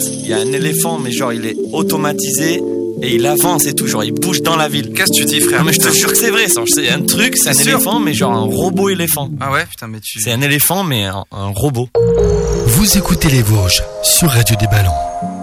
il y a un éléphant, mais genre il est automatisé et il avance et tout, genre il bouge dans la ville. Qu'est-ce que tu dis, frère? Non mais je te jure que c'est vrai, ça. C'est un truc, c'est un éléphant, mais genre un robot éléphant. Ah ouais, putain, mais C'est un éléphant, mais un robot. Vous écoutez Les Vosges sur Radio des Ballons.